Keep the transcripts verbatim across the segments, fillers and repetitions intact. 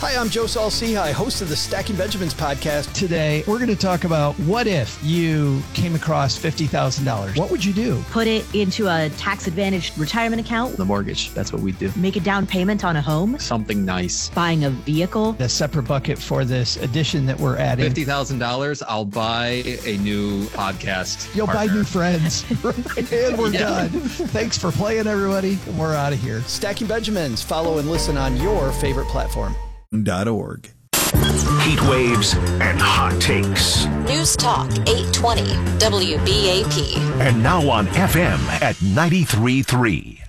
Hi, I'm Joe Saul-Sehy, host of the Stacking Benjamins podcast. Today, we're going to talk about what if you came across fifty thousand dollars. What would you do? Put it into a tax-advantaged retirement account. The mortgage, that's what we do. Make a down payment on a home. Something nice. Buying a vehicle. A separate bucket for this addition that we're adding. fifty thousand dollars, I'll buy a new podcast You'll partner. buy new friends. And we're yeah. done. Thanks for playing, everybody. We're out of here. Stacking Benjamins. Follow and listen on your favorite platform. .org. Heat waves and hot takes. News Talk eight twenty W B A P. And now on F M at ninety-three point three.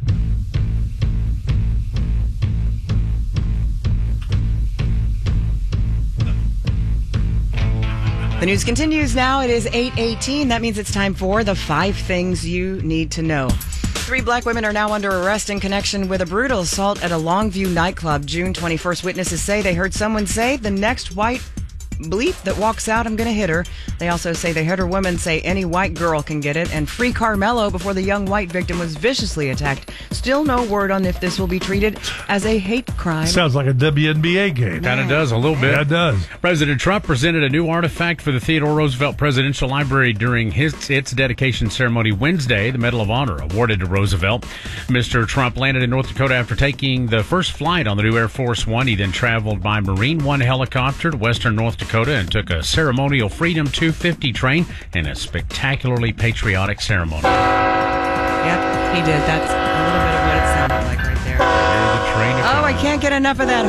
The news continues now. It is eight eighteen. That means it's time for the five things you need to know. Three black women are now under arrest in connection with a brutal assault at a Longview nightclub. June twenty-first, witnesses say they heard someone say, "The next white bleep that walks out, I'm going to hit her." They also say they heard a woman say, "Any white girl can get it," and "Free Carmelo," before the young white victim was viciously attacked. Still no word on if this will be treated as a hate crime. Sounds like a W N B A game. Kind of does, a little bit. Yeah, it does. President Trump presented a new artifact for the Theodore Roosevelt Presidential Library during his its dedication ceremony Wednesday, the Medal of Honor awarded to Roosevelt. Mister Trump landed in North Dakota after taking the first flight on the new Air Force One. He then traveled by Marine One helicopter to western North Dakota. Dakota and took a ceremonial Freedom two fifty train in a spectacularly patriotic ceremony. Yep, he did. That's a little bit of what it sounded like right there. The train oh, I can't get enough of that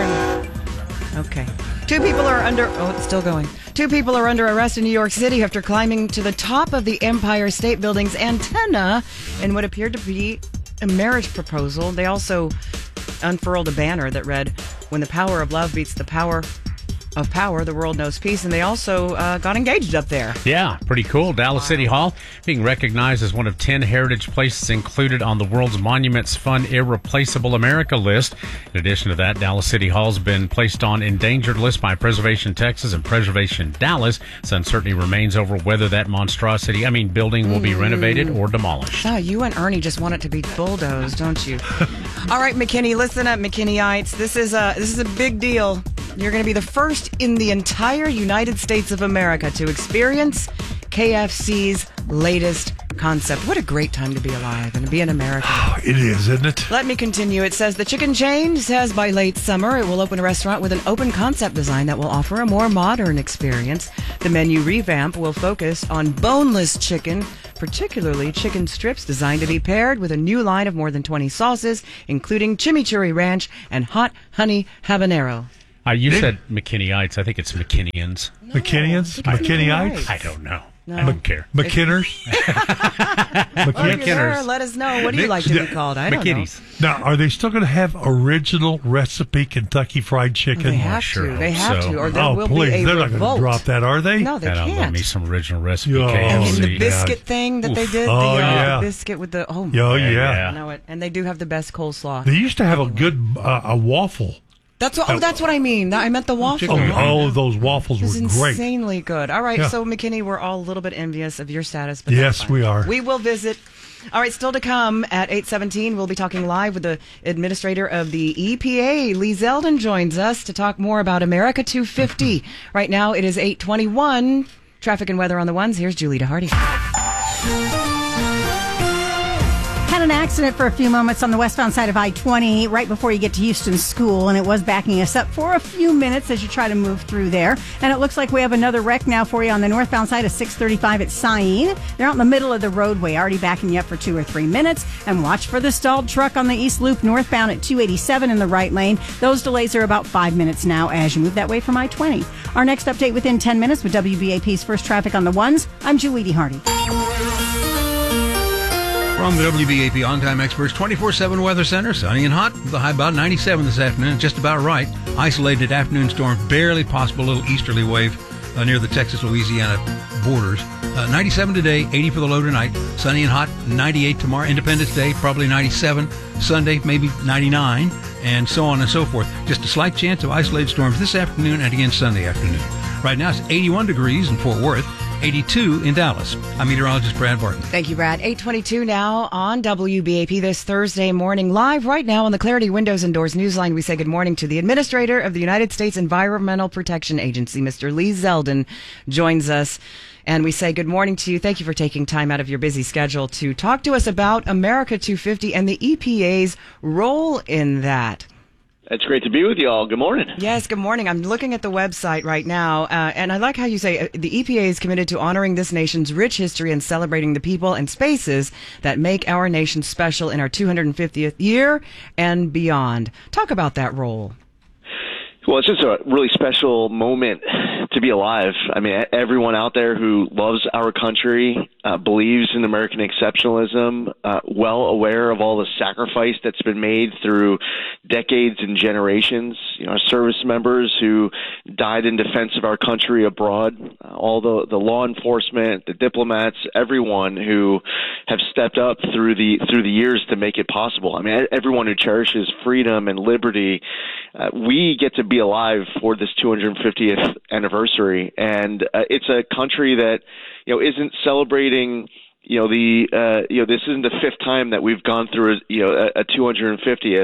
horn. Okay. Two people are under... Oh, it's still going. Two people are under arrest in New York City after climbing to the top of the Empire State Building's antenna in what appeared to be a marriage proposal. They also unfurled a banner that read, "When the power of love beats the power of power, the world knows peace." And they also uh, got engaged up there. Yeah, pretty cool. Dallas wow. City Hall being recognized as one of ten heritage places included on the World's Monuments Fund Irreplaceable America list. In addition to that, Dallas City Hall's been placed on endangered list by Preservation Texas and Preservation Dallas. So uncertainty remains over whether that monstrosity, I mean, building will be mm. renovated or demolished. Oh, you and Ernie just want it to be bulldozed, don't you? All right, McKinney, listen up, McKinneyites. This is a this is a big deal. You're going to be the first in the entire United States of America to experience K F C's latest concept. What a great time to be alive and to be an American. It is, isn't it? Let me continue. It says the chicken chain says by late summer it will open a restaurant with an open concept design that will offer a more modern experience. The menu revamp will focus on boneless chicken, particularly chicken strips designed to be paired with a new line of more than twenty sauces, including chimichurri ranch and hot honey habanero. Uh, you said McKinneyites. I think it's McKinnians. No, McKinnians? McKinneyites? I don't know. No. I don't care. McKinners? McKinners. Let us know. What do you like to be called? I don't know. Now, are they still going to have original recipe Kentucky Fried Chicken? They have sure to. They have so. to, or there oh, will please. be a They're revolt. not going to drop that, are they? No, they and can't. I love me some original recipe oh, K F C. And the biscuit yeah. thing that Oof. they did. Oh, the, uh, yeah. biscuit with the... Oh, oh yeah. yeah. I know it. And they do have the best coleslaw. They used to have a good uh, a waffle. That's what, oh, that's what I mean. I meant the waffle. Oh, oh those waffles it was were great. Insanely good. All right, yeah. so McKinney, we're all a little bit envious of your status. But yes, we are. We will visit. All right, still to come at eight seventeen, we'll be talking live with the administrator of the E P A. Lee Zeldin joins us to talk more about America two fifty. Right now, it is eight twenty-one. Traffic and weather on the ones. Here's Julita Hardy. Had an accident for a few moments on the westbound side of I twenty right before you get to Houston School, and it was backing us up for a few minutes as you try to move through there. And it looks like we have another wreck now for you on the northbound side of six thirty-five at Syene. They're out in the middle of the roadway, already backing you up for two or three minutes. And watch for the stalled truck on the East Loop northbound at two eighty-seven in the right lane. Those delays are about five minutes now as you move that way from I twenty. Our next update within ten minutes with W B A P's First Traffic on the Ones. I'm Julie Hardy. From the W B A P On-Time Experts twenty-four seven Weather Center, sunny and hot, with a high about ninety-seven this afternoon, just about right. Isolated afternoon storm, barely possible, little easterly wave uh, near the Texas-Louisiana borders. Uh, ninety-seven today, eighty for the low tonight, sunny and hot, ninety-eight tomorrow. Independence Day, probably ninety-seven. Sunday, maybe ninety-nine, and so on and so forth. Just a slight chance of isolated storms this afternoon and again Sunday afternoon. Right now it's eighty-one degrees in Fort Worth. eighty-two in Dallas. I'm meteorologist Brad Barton. Thank you, Brad. eight twenty-two now on W B A P this Thursday morning. Live right now on the Clarity Windows and Doors Newsline, we say good morning to the Administrator of the United States Environmental Protection Agency, Mister Lee Zeldin, joins us. And we say good morning to you. Thank you for taking time out of your busy schedule to talk to us about America two fifty and the E P A's role in that. It's great to be with you all. Good morning. Yes, good morning. I'm looking at the website right now, uh, and I like how you say uh, the E P A is committed to honoring this nation's rich history and celebrating the people and spaces that make our nation special in our two hundred fiftieth year and beyond. Talk about that role. Well, it's just a really special moment to be alive. I mean, everyone out there who loves our country, uh, believes in American exceptionalism, uh, well aware of all the sacrifice that's been made through decades and generations. You know, our service members who died in defense of our country abroad, uh, all the, the law enforcement, the diplomats, everyone who have stepped up through the through the years to make it possible. I mean, everyone who cherishes freedom and liberty. Uh, we get to be alive for this two hundred fiftieth anniversary, and uh, it's a country that, you know, isn't celebrating. You know, the uh, you know this isn't the fifth time that we've gone through, you know, a, a two hundred fiftieth.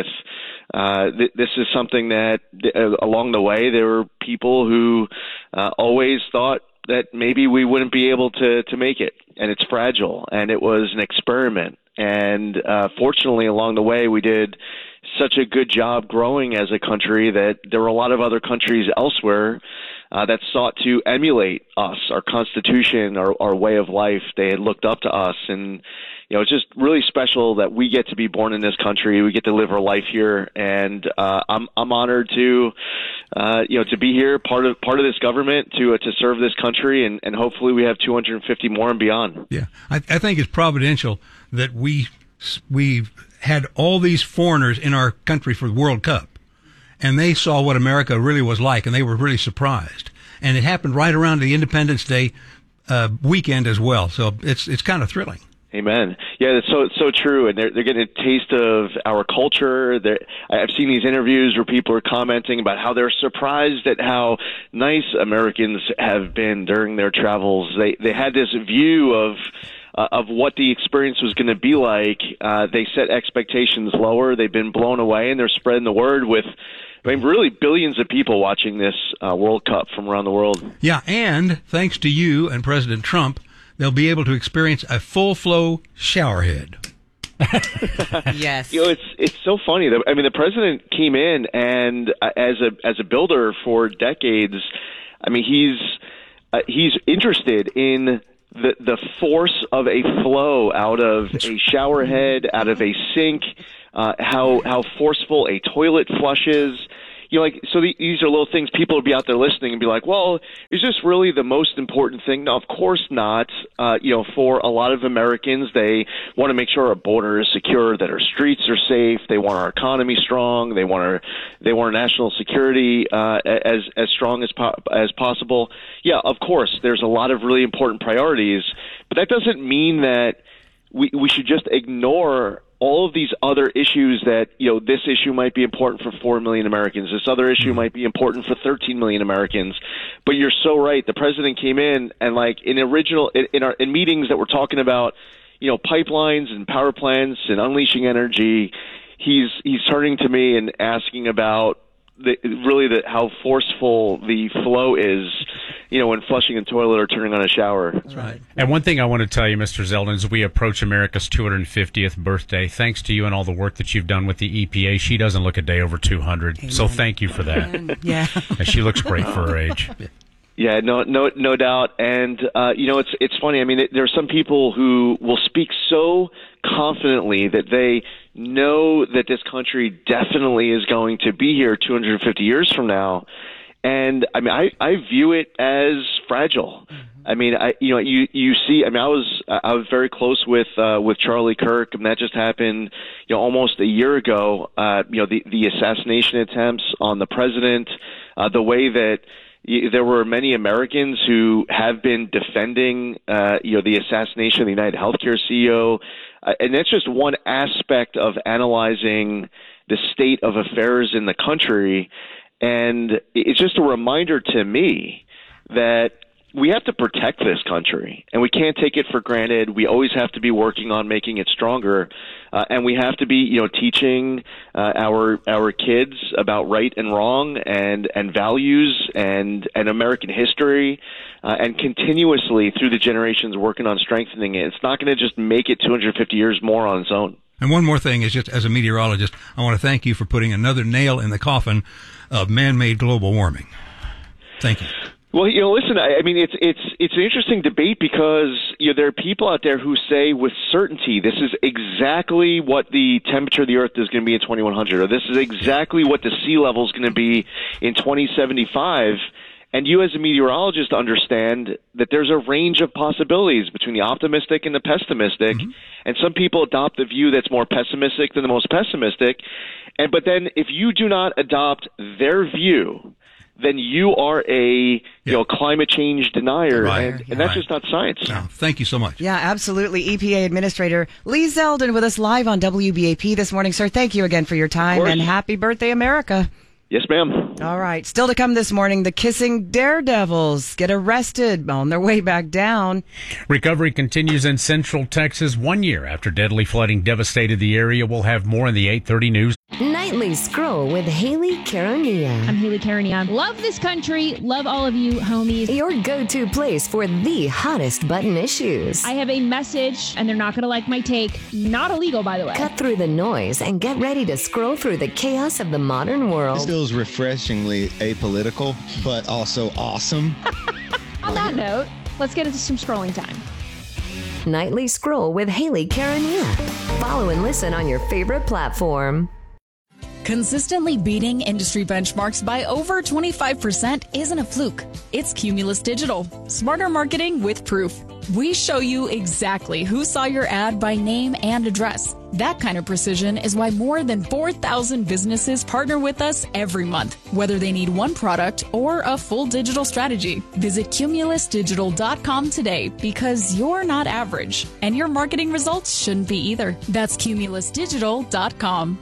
Uh, th- this is something that uh, along the way there were people who uh, always thought that maybe we wouldn't be able to to make it, and it's fragile, and it was an experiment. And uh, fortunately, along the way, we did such a good job growing as a country that there were a lot of other countries elsewhere uh, that sought to emulate us, our Constitution, our, our way of life. They had looked up to us, and you know, it's just really special that we get to be born in this country. We get to live our life here, and uh, I'm I'm honored to uh, you know to be here, part of part of this government, to uh, to serve this country, and, and hopefully we have two hundred fifty more and beyond. Yeah, I, I think it's providential that we we've had all these foreigners in our country for the World Cup, and they saw what America really was like, and they were really surprised. And it happened right around the Independence Day uh, weekend as well, so it's it's kind of thrilling. Amen. Yeah, that's so so true, and they're they're getting a taste of our culture. They're, I've seen these interviews where people are commenting about how they're surprised at how nice Americans have been during their travels. They they had this view of uh, of what the experience was going to be like. Uh, they set expectations lower. They've been blown away, and they're spreading the word with, I mean, really billions of people watching this uh, World Cup from around the world. Yeah, and thanks to you and President Trump, they'll be able to experience a full flow shower head. Yes. You know, it's it's so funny. I mean, the president came in, and uh, as a as a builder for decades, I mean, he's uh, he's interested in the the force of a flow out of a shower head, out of a sink, uh, how how forceful a toilet flush is. You know, like, so the, these are little things people would be out there listening and be like, well, is this really the most important thing? No, of course not. Uh, you know, for a lot of Americans, they want to make sure our border is secure, that our streets are safe. They want our economy strong. They want our, they want our national security, uh, as, as strong as, po- as possible. Yeah, of course, there's a lot of really important priorities, but that doesn't mean that we, we should just ignore all of these other issues that, you know, this issue might be important for four million Americans. This other issue might be important for thirteen million Americans. But you're so right. The president came in and, like, in original, in, in our in meetings that were talking about, you know, pipelines and power plants and unleashing energy, he's he's turning to me and asking about the, really the, how forceful the flow is, you know, when flushing a toilet or turning on a shower. That's right. And one thing I want to tell you, Mister Zeldin, as we approach America's two hundred fiftieth birthday, thanks to you and all the work that you've done with the E P A, she doesn't look a day over two hundred. Amen. So thank you for that. Amen. Yeah. And she looks great for her age. Yeah, no, no, no doubt. And uh, you know, it's it's funny. I mean, it, there are some people who will speak so confidently that they know that this country definitely is going to be here two hundred fifty years from now. And I mean, I, I view it as fragile. I mean, I you know, you you see. I mean, I was I was very close with uh, with Charlie Kirk, and that just happened, you know, almost a year ago. Uh, you know, the the assassination attempts on the president, uh, the way that there were many Americans who have been defending, uh, you know, the assassination of the United Healthcare C E O, uh, and that's just one aspect of analyzing the state of affairs in the country. And it's just a reminder to me that we have to protect this country, and we can't take it for granted. We always have to be working on making it stronger, uh, and we have to be, you know, teaching uh, our our kids about right and wrong, and and values, and and American history, uh, and continuously through the generations working on strengthening it. It's not going to just make it two hundred fifty years more on its own. And one more thing is, just as a meteorologist, I want to thank you for putting another nail in the coffin of man-made global warming. Thank you. Well, you know, listen, I, I mean, it's it's it's an interesting debate because, you know, there are people out there who say with certainty this is exactly what the temperature of the Earth is going to be in twenty-one hundred, or this is exactly what the sea level is going to be in twenty seventy-five. And you as a meteorologist understand that there's a range of possibilities between the optimistic and the pessimistic. Mm-hmm. And some people adopt the view that's more pessimistic than the most pessimistic. And but then if you do not adopt their view, then you are a you yeah. know climate change denier, right. and, and that's right. just not science. No, thank you so much. Yeah, absolutely. E P A Administrator Lee Zeldin with us live on W B A P this morning. Sir, thank you again for your time, and happy birthday, America. Yes, ma'am. All right. Still to come this morning, the kissing daredevils get arrested on their way back down. Recovery continues in Central Texas one year after deadly flooding devastated the area. We'll have more in the eight thirty news. Nightly Scroll with Haley Caronia. I'm Haley Caronia. Love this country. Love all of you, homies. Your go-to place for the hottest button issues. I have a message, and they're not going to like my take. Not illegal, by the way. Cut through the noise and get ready to scroll through the chaos of the modern world. This feels refreshingly apolitical, but also awesome. On that note, let's get into some scrolling time. Nightly Scroll with Haley Caronia. Follow and listen on your favorite platform. Consistently beating industry benchmarks by over twenty-five percent isn't a fluke. It's Cumulus Digital. Smarter marketing with proof. We show you exactly who saw your ad by name and address. That kind of precision is why more than four thousand businesses partner with us every month, whether they need one product or a full digital strategy. Visit cumulus digital dot com today, because you're not average, and your marketing results shouldn't be either. That's cumulus digital dot com.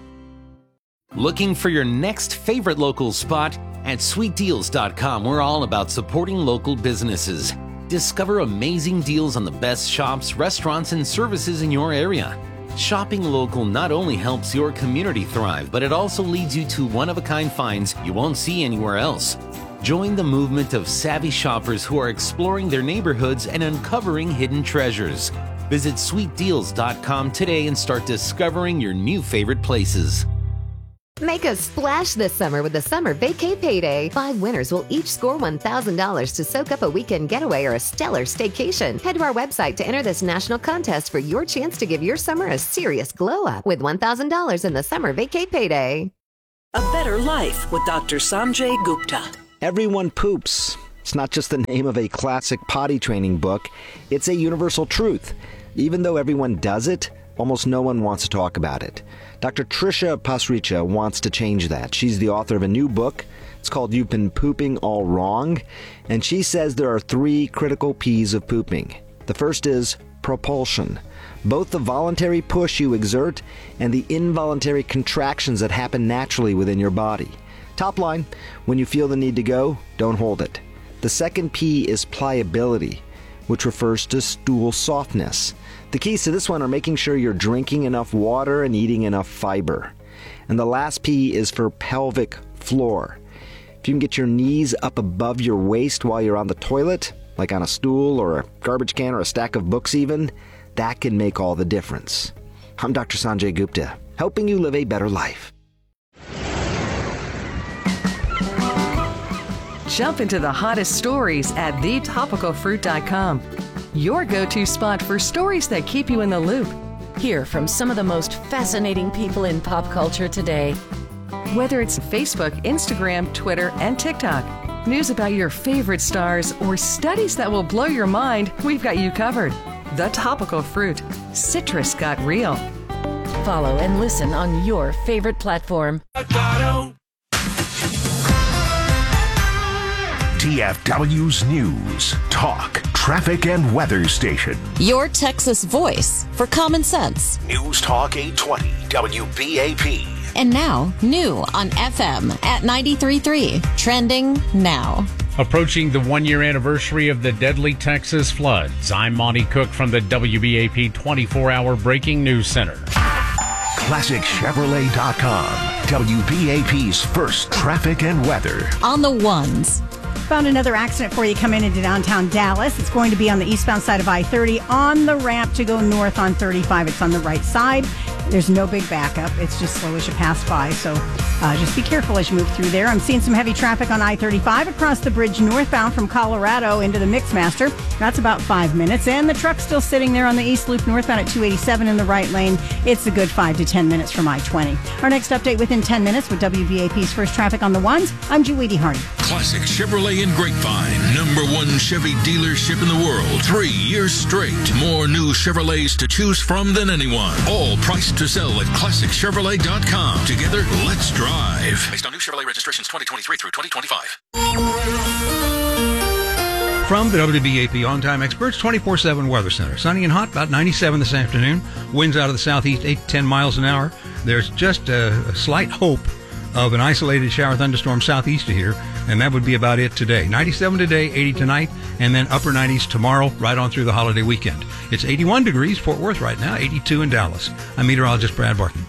Looking for your next favorite local spot? At sweet deals dot com, we're all about supporting local businesses. Discover amazing deals on the best shops, restaurants, and services in your area. Shopping local not only helps your community thrive, but it also leads you to one-of-a-kind finds you won't see anywhere else. Join the movement of savvy shoppers who are exploring their neighborhoods and uncovering hidden treasures. Visit sweet deals dot com today and start discovering your new favorite places. Make a splash this summer with the Summer Vacay Payday. Five winners will each score one thousand dollars to soak up a weekend getaway or a stellar staycation. Head to our website to enter this national contest for your chance to give your summer a serious glow up with one thousand dollars in the Summer Vacay Payday. A Better Life with Doctor Sanjay Gupta. Everyone poops. It's not just the name of a classic potty training book. It's a universal truth. Even though everyone does it, almost no one wants to talk about it. Doctor Trisha Pasricha wants to change that. She's the author of a new book. It's called You've Been Pooping All Wrong. And she says there are three critical P's of pooping. The first is propulsion. Both the voluntary push you exert and the involuntary contractions that happen naturally within your body. Top line, when you feel the need to go, don't hold it. The second P is pliability, which refers to stool softness. The keys to this one are making sure you're drinking enough water and eating enough fiber. And the last P is for pelvic floor. If you can get your knees up above your waist while you're on the toilet, like on a stool or a garbage can or a stack of books even, that can make all the difference. I'm Doctor Sanjay Gupta, helping you live a better life. Jump into the hottest stories at the topical fruit dot com. Your go-to spot for stories that keep you in the loop. Hear from some of the most fascinating people in pop culture today. Whether it's Facebook, Instagram, Twitter, and TikTok, news about your favorite stars, or studies that will blow your mind, we've got you covered. The Topical Fruit. Citrus got real. Follow and listen on your favorite platform. T F W's News, Talk, Traffic, and Weather Station. Your Texas voice for common sense. News Talk eight twenty W B A P. And now, new on F M at ninety-three point three. Trending now. Approaching the one-year anniversary of the deadly Texas floods, I'm Monty Cook from the W B A P twenty-four hour Breaking News Center. Classic Chevrolet dot com, W B A P's first traffic and weather. On the ones. Found another accident for you coming into downtown Dallas. It's going to be on the eastbound side of I thirty on the ramp to go north on thirty-five. It's on the right side. There's no big backup. It's just slow as you pass by. So uh, just be careful as you move through there. I'm seeing some heavy traffic on I thirty-five across the bridge northbound from Colorado into the Mixmaster. That's about five minutes. And the truck's still sitting there on the East Loop northbound at two eighty-seven in the right lane. It's a good five to ten minutes from I twenty. Our next update within ten minutes with W B A P's first traffic on the ones. I'm Julie Hardy. Classic Chevrolet in Grapevine, number one Chevy dealership in the world. Three years straight. More new Chevrolets to choose from than anyone. All priced to sell at Classic Chevrolet dot com. Together, let's drive. Based on new Chevrolet registrations twenty twenty-three through twenty twenty-five. From the W B A P On-Time Experts twenty-four seven Weather Center. Sunny and hot, about ninety-seven this afternoon. Winds out of the southeast, eight to ten miles an hour. There's just a, a slight hope of an isolated shower thunderstorm southeast of here, and that would be about it today. ninety-seven today, eighty tonight, and then upper nineties tomorrow, right on through the holiday weekend. It's eighty-one degrees Fort Worth right now, eighty-two in Dallas. I'm meteorologist Brad Barton.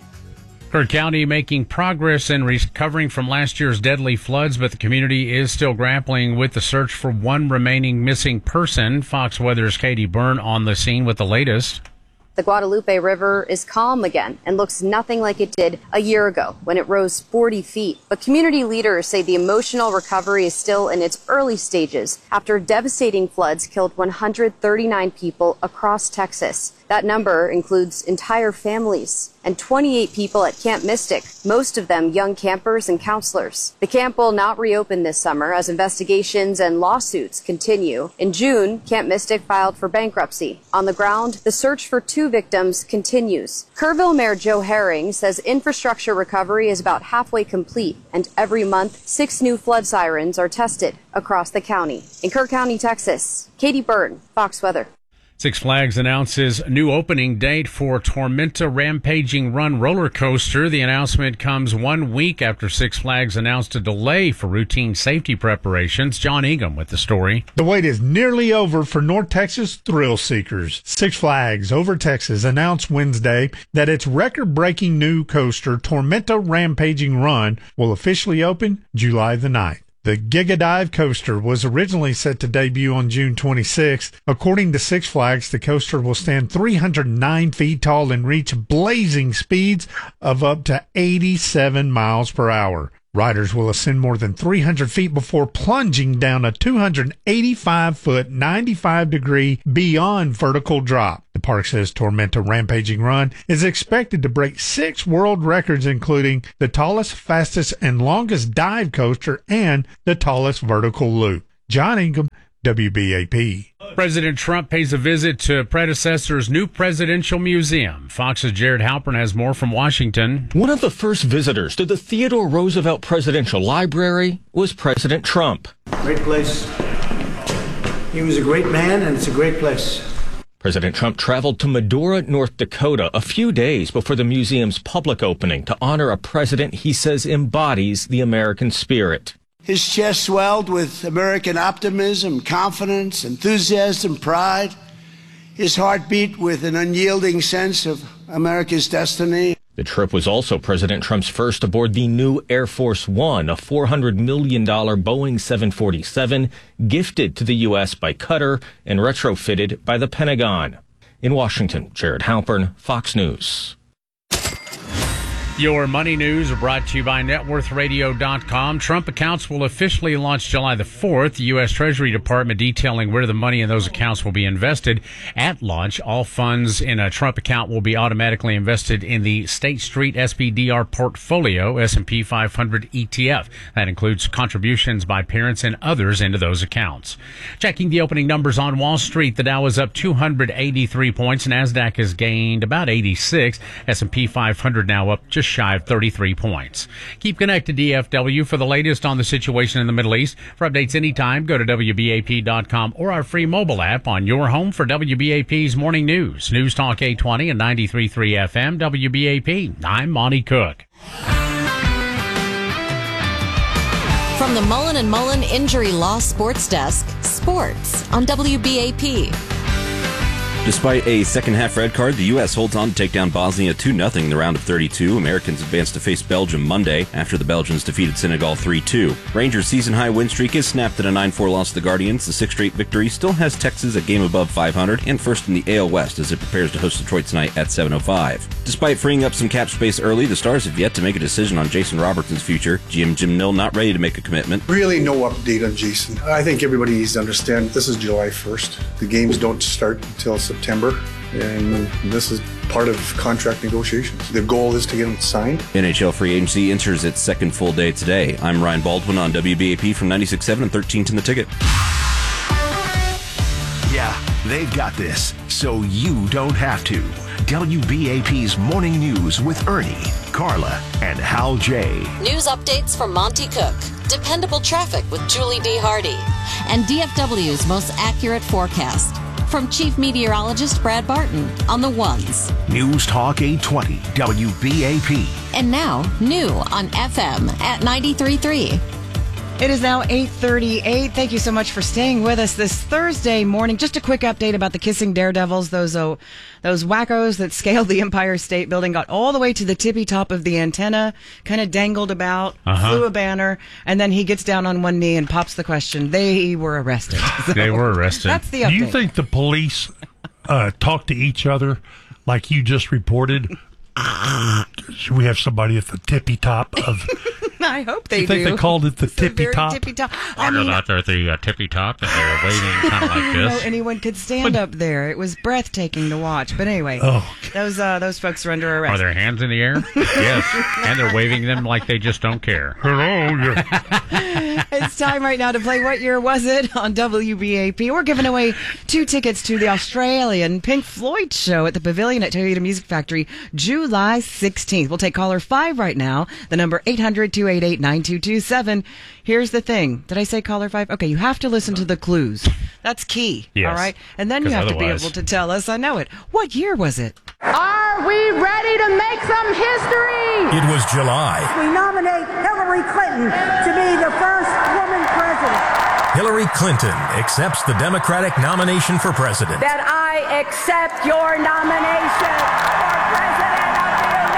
Kirk County making progress in recovering from last year's deadly floods, but the community is still grappling with the search for one remaining missing person. Fox Weather's Katie Byrne on the scene with the latest. The Guadalupe River is calm again and looks nothing like it did a year ago when it rose forty feet. But community leaders say the emotional recovery is still in its early stages after devastating floods killed one hundred thirty-nine people across Texas. That number includes entire families and twenty-eight people at Camp Mystic, most of them young campers and counselors. The camp will not reopen this summer as investigations and lawsuits continue. In June, Camp Mystic filed for bankruptcy. On the ground, the search for two victims continues. Kerrville Mayor Joe Herring says infrastructure recovery is about halfway complete, and every month, six new flood sirens are tested across the county. In Kirk County, Texas, Katie Byrne, Fox Weather. Six Flags announces new opening date for Tormenta Rampaging Run roller coaster. The announcement comes one week after Six Flags announced a delay for routine safety preparations. John Ingham with the story. The wait is nearly over for North Texas thrill seekers. Six Flags Over Texas announced Wednesday that its record-breaking new coaster, Tormenta Rampaging Run, will officially open July the ninth. The Giga Dive coaster was originally set to debut on June twenty-sixth. According to Six Flags, the coaster will stand three hundred nine feet tall and reach blazing speeds of up to eighty-seven miles per hour. Riders will ascend more than three hundred feet before plunging down a two hundred eighty-five foot, ninety-five degree beyond vertical drop. The park says Tormenta Rampaging Run is expected to break six world records, including the tallest, fastest, and longest dive coaster and the tallest vertical loop. John Ingham, W B A P. President Trump pays a visit to predecessor's new presidential museum. Fox's Jared Halpern has more from Washington. One of the first visitors to the Theodore Roosevelt Presidential Library was President Trump. Great place. He was a great man, and it's a great place. President Trump traveled to Medora, North Dakota, a few days before the museum's public opening to honor a president he says embodies the American spirit. His chest swelled with American optimism, confidence, enthusiasm, pride. His heart beat with an unyielding sense of America's destiny. The trip was also President Trump's first aboard the new Air Force One, a four hundred million dollars Boeing seven forty-seven gifted to the U S by Qatar and retrofitted by the Pentagon. In Washington, Jared Halpern, Fox News. Your money news are brought to you by net worth radio dot com. Trump accounts will officially launch July the fourth. The U S Treasury Department detailing where the money in those accounts will be invested. At launch, all funds in a Trump account will be automatically invested in the State Street S P D R portfolio S and P five hundred E T F. That includes contributions by parents and others into those accounts. Checking the opening numbers on Wall Street, the Dow is up two hundred eighty-three points. NASDAQ has gained about eighty-six. S and P five hundred now up just shy of thirty-three points. Keep connected to D F W for the latest on the situation in the Middle East. For updates anytime, go to W B A P dot com or our free mobile app on your home for W B A P's Morning News. News Talk eight twenty and ninety-three point three F M, W B A P. I'm Monty Cook. From the Mullen and Mullen Injury Law Sports Desk, sports on W B A P. Despite a second-half red card, the U S holds on to take down Bosnia two nothing in the round of thirty-two. Americans advance to face Belgium Monday after the Belgians defeated Senegal three two. Rangers' season-high win streak is snapped at a nine four loss to the Guardians. The sixth straight victory still has Texas a game above five hundred and first in the A L West as it prepares to host Detroit tonight at seven oh five. Despite freeing up some cap space early, the Stars have yet to make a decision on Jason Robertson's future. G M Jim Nill not ready to make a commitment. Really no update on Jason. I think everybody needs to understand this is July first. The games don't start until September, and this is part of contract negotiations. The goal is to get him signed. N H L free agency enters its second full day today. I'm Ryan Baldwin on W B A P from ninety-six point seven and thirteen ten The Ticket. Yeah, they've got this, so you don't have to. W B A P's Morning News with Ernie, Carla, and Hal J. News updates from Monty Cook, dependable traffic with Julie D. Hardy, and D F W's most accurate forecast. From Chief Meteorologist Brad Barton on the ones. News Talk eight twenty W B A P. And now, new on F M at ninety-three point three. It is now eight thirty-eight. Thank you so much for staying with us this Thursday morning. Just a quick update about the Kissing Daredevils. Those uh, those wackos that scaled the Empire State Building, got all the way to the tippy top of the antenna, kind of dangled about, Uh-huh. flew a banner, and then he gets down on one knee and pops the question. They were arrested. So They were arrested. That's the update. Do you think the police uh, talk to each other like you just reported? Should we have somebody at the tippy top of... I hope they You think do. they called it the It's a tippy very top? tippy top. I They're mean, out there at the uh, tippy top, and they're waving kind of like I didn't know this. anyone could stand up there. It was breathtaking to watch. But anyway, Oh. those uh, those folks are under arrest. Are their hands in the air? Yes. And they're waving them like they just don't care. Hello. It's time right now to play What Year Was It on W B A P. We're giving away two tickets to the Australian Pink Floyd show at the Pavilion at Toyota Music Factory July sixteenth. We'll take caller five right now. The number eight hundred, two eight eight, nine two two seven. Here's the thing. Did I say caller five? Okay, you have to listen to the clues. That's key. Yes. All right? And then you 'Cause have to be otherwise- able to tell us. I know it. What year was it? Are we ready to make some history? It was July. We nominate Hillary Clinton to be the first woman president. Hillary Clinton accepts the Democratic nomination for president. That I accept your nomination for president of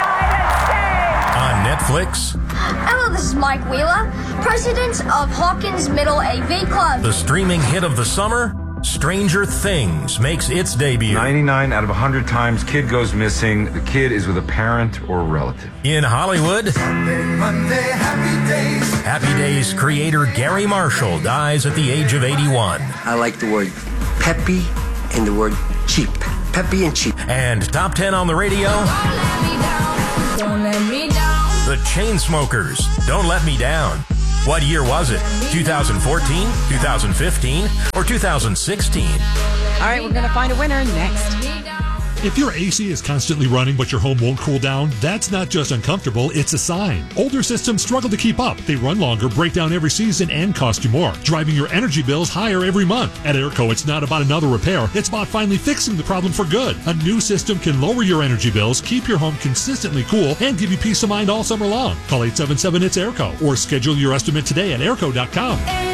the United States. On Netflix, Hello, this is Mike Wheeler, president of Hawkins Middle A V Club. the streaming hit of the summer, Stranger Things makes its debut. ninety-nine out of one hundred times kid goes missing, the kid is with a parent or a relative. In Hollywood, Monday, Monday, happy days. Happy Days creator Gary Marshall dies at the age of eighty-one. I like the word peppy and the word cheap. Peppy and cheap. And top ten on the radio, Don't let me down. The Chainsmokers, Don't Let Me Down. What year was it? twenty fourteen, twenty fifteen, or two thousand sixteen? All right, we're going to find a winner next. If your A C is constantly running but your home won't cool down, that's not just uncomfortable, it's a sign. Older systems struggle to keep up. They run longer, break down every season, and cost you more, driving your energy bills higher every month. At Airco, it's not about another repair. It's about finally fixing the problem for good. A new system can lower your energy bills, keep your home consistently cool, and give you peace of mind all summer long. Call eight seven seven, it's Airco, or schedule your estimate today at airco dot com.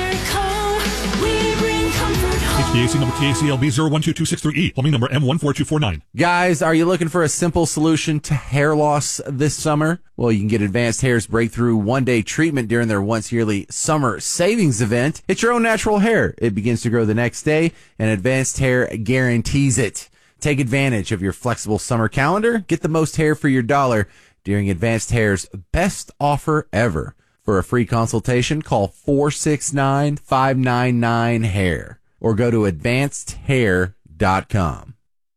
H V A C number T A C L B zero one two two six three E. Plumbing number M one four two four nine. Guys, are you looking for a simple solution to hair loss this summer? Well, you can get Advanced Hair's breakthrough one-day treatment during their once-yearly summer savings event. It's your own natural hair. It begins to grow the next day, and Advanced Hair guarantees it. Take advantage of your flexible summer calendar. Get the most hair for your dollar during Advanced Hair's best offer ever. For a free consultation, call four six nine, five nine nine, hair or go to advanced hair dot com.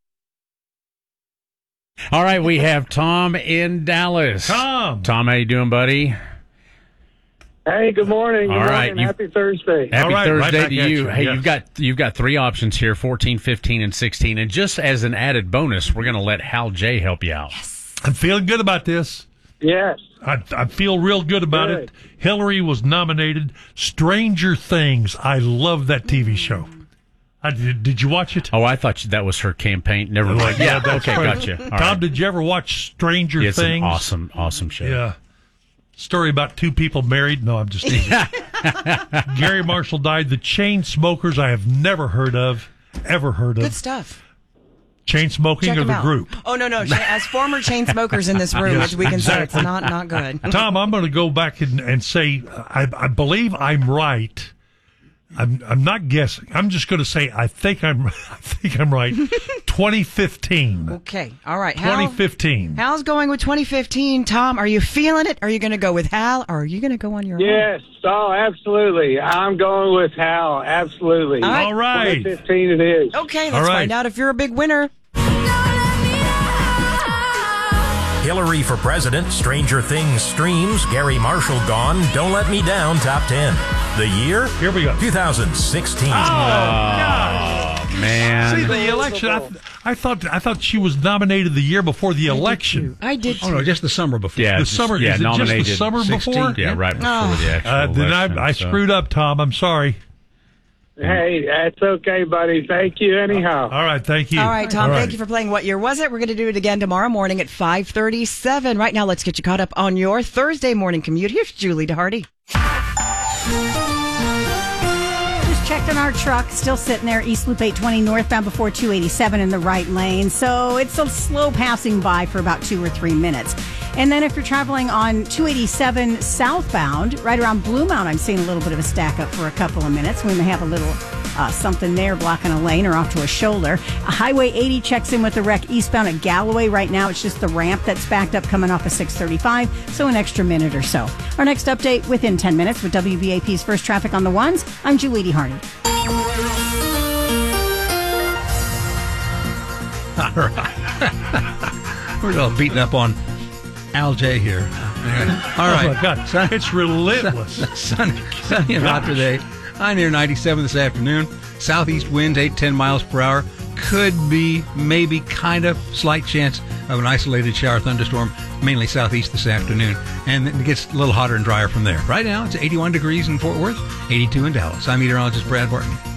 All right, we have Tom in Dallas. Tom. Tom, how you doing, buddy? Hey, good morning. Good All right, morning. you- Happy Thursday. Happy right, Thursday right back to at you. you, Hey, yes. you've got you've got three options here: fourteen, fifteen, and sixteen. And just as an added bonus, we're going to let Hal J help you out. I'm feeling good about this. Yes. I, I feel real good about Good. it. Hillary was nominated. Stranger Things. I love that T V show. I, did, did you watch it? Oh, I thought that was her campaign. Never mind. Yeah, that's okay, right. gotcha. All Tom, right. did you ever watch Stranger It's Things? an awesome, awesome show. Yeah. Story about two people married. No, I'm just teasing. Gary Marshall died. The Chain Smokers, I have never heard of, ever heard of. Good stuff. Chain smoking Check or them the out. group? Oh, no, no. As former chain smokers in this room, Yes, we can say exactly. it's not, not good. Tom, I'm going to go back and, and say I, I believe I'm right. I'm I'm not guessing. I'm just going to say I think I'm I think I'm right. twenty fifteen. Okay. All right. Hal, twenty fifteen. Hal's going with twenty fifteen. Tom, are you feeling it? Are you going to go with Hal or are you going to go on your own? Yes. Oh, absolutely. I'm going with Hal. Absolutely. All right. All right. twenty fifteen it is. Okay, let's All right. find out if you're a big winner. Hillary for president, Stranger Things streams, Gary Marshall gone, Don't Let Me Down, top ten. The year? Here we go. twenty sixteen. Oh, gosh. Man. See, the election, I, I thought I thought she was nominated the year before the election. I did too. Oh, no, just the summer before. Yeah, The just- summer- yeah, is it just the nominated summer sixteen? before? Yeah, right before Oh. the actual Uh, then election. I, I so. screwed up, Tom. I'm sorry. Hey, that's okay, buddy. Thank you anyhow. All right, thank you. All right, Tom, All thank right. you for playing What Year Was It? We're going to do it again tomorrow morning at five thirty-seven. Right now, let's get you caught up on your Thursday morning commute. Here's Julie DeHardy. Just checked on our truck, still sitting there, East Loop eight twenty northbound before two eighty-seven in the right lane. So it's a slow passing by for about two or three minutes. And then if you're traveling on two eighty-seven southbound, right around Blue Mountain, I'm seeing a little bit of a stack up for a couple of minutes. We may have a little uh, something there blocking a lane or off to a shoulder. Highway eighty checks in with the wreck eastbound at Galloway. Right now, it's just the ramp that's backed up coming off of six thirty-five, so an extra minute or so. Our next update within ten minutes with W B A P's First Traffic on the Ones. I'm Julie DeHardy. All right. We're all beating up on Al J here. All right. Oh, my God. Sun- It's relentless. sunny, sunny and hot Gosh. today. High near ninety-seven this afternoon. Southeast winds eight to ten miles per hour. Could be, maybe, kind of, slight chance of an isolated shower thunderstorm, mainly southeast this afternoon. And it gets a little hotter and drier from there. Right now, it's eighty-one degrees in Fort Worth, eighty-two in Dallas. I'm meteorologist Brad Barton.